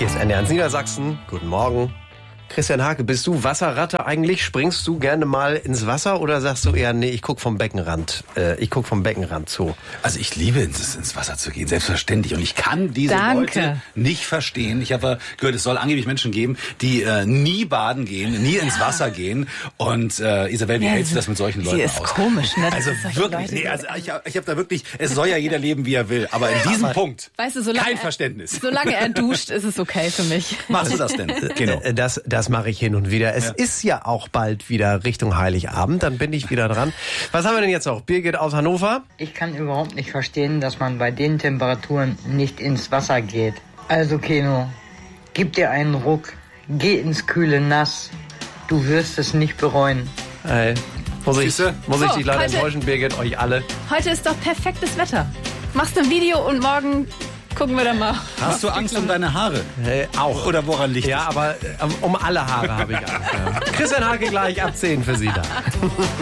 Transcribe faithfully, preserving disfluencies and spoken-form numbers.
Hier ist N D R eins Niedersachsen. Guten Morgen. Christian Hake, bist du Wasserratte eigentlich? Springst du gerne mal ins Wasser oder sagst du eher, nee, ich guck vom Beckenrand, äh, ich guck vom Beckenrand zu? Also ich liebe ins, ins Wasser zu gehen, selbstverständlich. Und ich kann diese Danke. Leute nicht verstehen. Ich habe gehört, es soll angeblich Menschen geben, die äh, nie baden gehen, nie ins Wasser gehen. Und äh, Isabel, wie Ja, hältst du das mit solchen Leuten sie ist aus? komisch, ne? Also Solche wirklich, Leute, nee, also ich, ich habe da wirklich, es soll ja jeder leben, wie er will. Aber in diesem Aber, Punkt weißt du, solange kein er, Verständnis. Solange er duscht, ist es okay für mich. Machst du das denn? Genau. Äh, Das, das mache ich hin und wieder. Es Ja. ist ja auch bald wieder Richtung Heiligabend, dann bin ich wieder dran. Was haben wir denn jetzt noch? Birgit aus Hannover? Ich kann überhaupt nicht verstehen, dass man bei den Temperaturen nicht ins Wasser geht. Also Keno, gib dir einen Ruck, geh ins kühle Nass. Du wirst es nicht bereuen. Hey, muss ich, Siehste? muss ich So, dich leider heute- enttäuschen, Birgit, euch alle. Heute ist doch perfektes Wetter. Machst ein Video und morgen gucken wir dann mal. Hast du Angst um deine Haare? Hey, auch. Oder woran liegt Ja, es? aber äh, um alle Haare habe ich Angst. Ja. Christian Hake gleich ab zehn für Sie da.